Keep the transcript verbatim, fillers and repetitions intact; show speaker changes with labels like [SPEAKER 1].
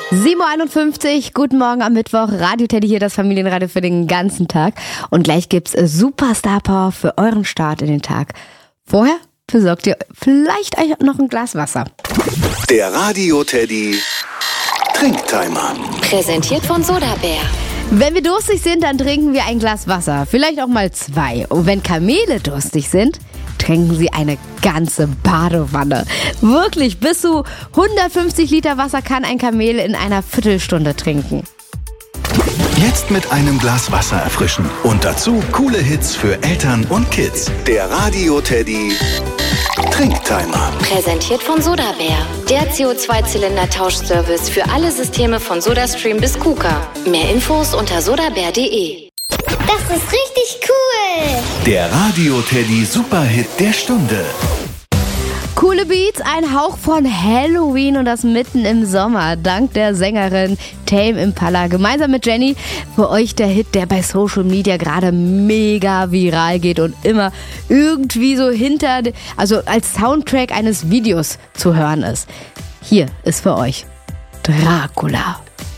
[SPEAKER 1] sieben Uhr einundfünfzig, guten Morgen am Mittwoch. Radio Teddy hier, das Familienradio für den ganzen Tag. Und gleich gibt's Superstar Power für euren Start in den Tag. Vorher besorgt ihr vielleicht euch noch ein Glas Wasser.
[SPEAKER 2] Der Radio Teddy Trinktimer.
[SPEAKER 3] Präsentiert von Sodabär.
[SPEAKER 1] Wenn wir durstig sind, dann trinken wir ein Glas Wasser. Vielleicht auch mal zwei. Und wenn Kamele durstig sind, trinken sie eine ganze Badewanne. Wirklich, bis zu hundertfünfzig Liter Wasser kann ein Kamel in einer Viertelstunde trinken.
[SPEAKER 2] Jetzt mit einem Glas Wasser erfrischen. Und dazu coole Hits für Eltern und Kids. Der Radio Teddy Trinktimer.
[SPEAKER 3] Präsentiert von Sodabär. Der C O zwei Zylinder Tauschservice für alle Systeme von SodaStream bis KUKA. Mehr Infos unter sodabär punkt de.
[SPEAKER 4] Das ist richtig cool.
[SPEAKER 2] Der Radio Teddy Superhit der Stunde.
[SPEAKER 1] Coole Beats, ein Hauch von Halloween und das mitten im Sommer. Dank der Sängerin Tame Impala. Gemeinsam mit Jenny für euch der Hit, der bei Social Media gerade mega viral geht und immer irgendwie so hinter, also als Soundtrack eines Videos zu hören ist. Hier ist für euch Dracula.